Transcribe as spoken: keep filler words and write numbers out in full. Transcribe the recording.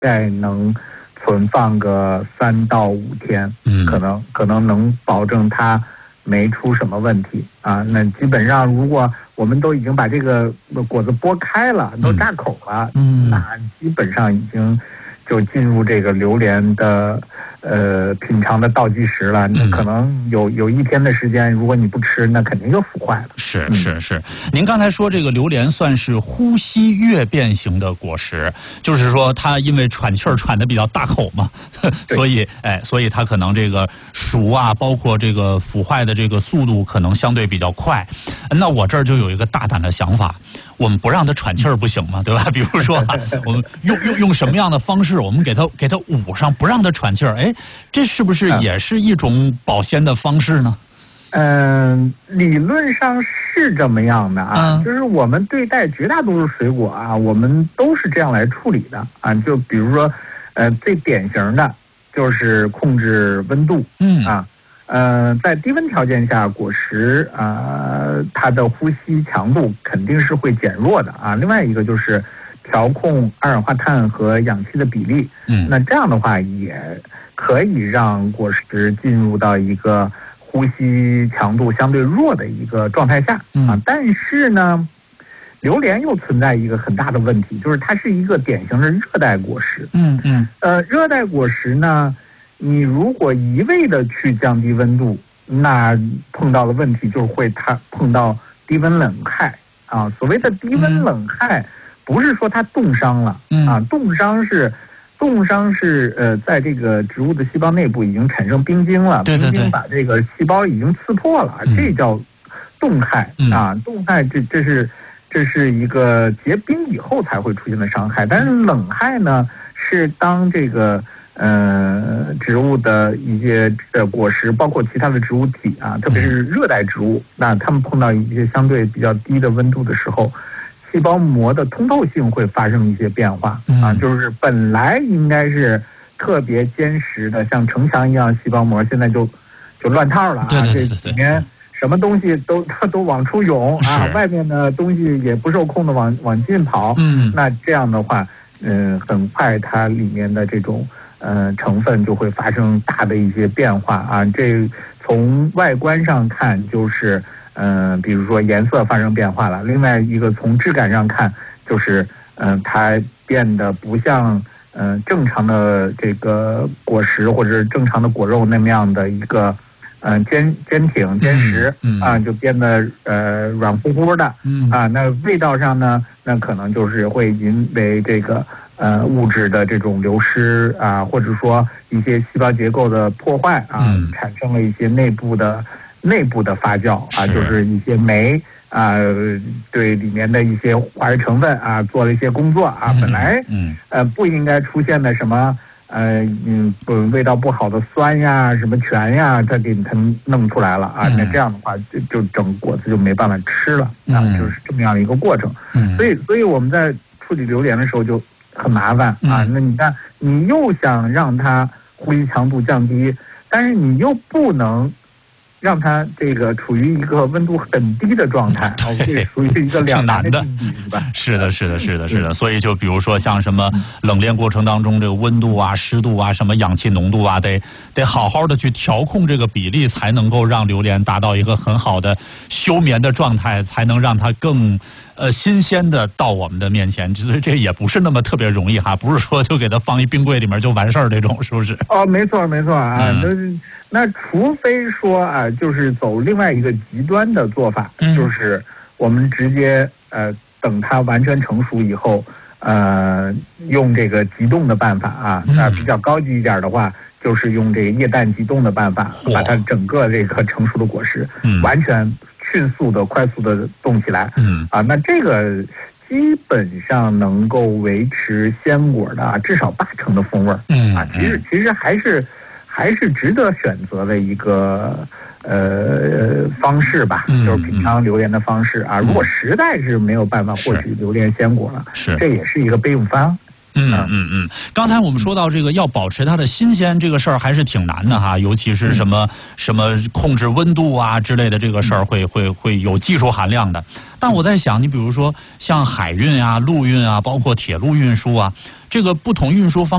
概能存放个三到五天， 嗯， 可能可能能保证它没出什么问题啊。那基本上如果我们都已经把这个果子剥开了，都扎口了， 嗯， 那基本上已经就进入这个榴莲的呃品尝的倒计时了。那可能有有一天的时间，如果你不吃，那肯定就腐坏了。 是是是，您刚才说这个榴莲算是呼吸跃变型的果实，就是说它因为喘气儿喘得比较大口嘛，所以哎，所以它可能这个熟啊，包括这个腐坏的这个速度可能相对比较快。那我这儿就有一个大胆的想法，我们不让它喘气儿不行吗？对吧？比如说、啊、我们用用用什么样的方式，我们给它给它捂上，不让它喘气儿，哎，这是不是也是一种保鲜的方式呢？ 嗯，理论上是这么样的啊， 嗯、 就是我们对待绝大多数水果啊，我们都是这样来处理的啊。就比如说，呃，最典型的就是控制温度， 嗯啊，呃，在低温条件下，果实啊、呃，它的呼吸强度肯定是会减弱的啊。另外一个就是调控二氧化碳和氧气的比例， 嗯， 那这样的话也可以让果实进入到一个呼吸强度相对弱的一个状态下啊，但是呢，榴莲又存在一个很大的问题，就是它是一个典型的热带果实。 嗯嗯， 呃，热带果实呢，你如果一味的去降低温度，那碰到的问题就是会它碰到低温冷害啊。所谓的低温冷害，不是说它冻伤了啊，冻伤是。冻伤是呃，在这个植物的细胞内部已经产生冰晶了， 对对对， 冰晶把这个细胞已经刺破了， 嗯、 这叫冻害、嗯、啊。冻害这这是这是一个结冰以后才会出现的伤害，但是冷害呢，是当这个呃植物的一些呃果实，包括其他的植物体啊，特别是热带植物，那它们碰到一些相对比较低的温度的时候。细胞膜的通透性会发生一些变化啊，就是本来应该是特别坚实的，像城墙一样细胞膜，现在就就乱套了啊。 对对对对， 这里面什么东西都都往出涌啊，外面的东西也不受控的往往进跑。 嗯， 那这样的话，嗯、呃，很快它里面的这种呃成分就会发生大的一些变化啊。这从外观上看就是。嗯、呃，比如说颜色发生变化了。另外一个从质感上看，就是嗯、呃，它变得不像嗯、呃、正常的这个果实或者正常的果肉那么样的一个嗯、呃、坚坚挺坚实、嗯嗯、啊，就变得呃软乎乎的。嗯啊，那味道上呢，那可能就是会因为这个呃物质的这种流失啊，或者说一些细胞结构的破坏啊，嗯、产生了一些内部的。内部的发酵啊，就是一些酶啊、呃，对里面的一些化学成分啊做了一些工作啊，本来嗯呃不应该出现的什么呃嗯不味道不好的酸呀、什么醛呀，它给它弄出来了啊，那这样的话就就整果子就没办法吃了啊，就是这么样的一个过程。所以所以我们在处理榴莲的时候就很麻烦啊，那你看你又想让它呼吸强度降低，但是你又不能。让它这个处于一个温度很低的状态，哦，这属于一个两难的境地，是吧？ 是的，是的，是的，是的。所以就比如说像什么冷链过程当中，这个温度啊、湿度啊、什么氧气浓度啊，得得好好的去调控这个比例，才能够让榴莲达到一个很好的休眠的状态，才能让它更。呃，新鲜的到我们的面前，其实这也不是那么特别容易哈，不是说就给它放一冰柜里面就完事儿这种，是不是？ 哦，没错没错啊，嗯、那那除非说啊，就是走另外一个极端的做法，嗯、就是我们直接呃等它完全成熟以后，呃，用这个急冻的办法啊，啊、呃、比较高级一点的话。就是用这个液氮急冻的办法，把它整个这个成熟的果实，嗯、完全迅速的、快速的冻起来。嗯啊，那这个基本上能够维持鲜果的至少八成的风味。嗯啊，其实其实还是还是值得选择的一个呃方式吧，嗯、就是品尝榴莲的方式啊。如果实在是没有办法获取榴莲鲜果了，是这也是一个备用方案。 嗯嗯嗯，刚才我们说到这个要保持它的新鲜这个事儿还是挺难的哈，尤其是什么什么控制温度啊之类的这个事儿会会会有技术含量的。但我在想，你比如说像海运啊、陆运啊，包括铁路运输啊，这个不同运输方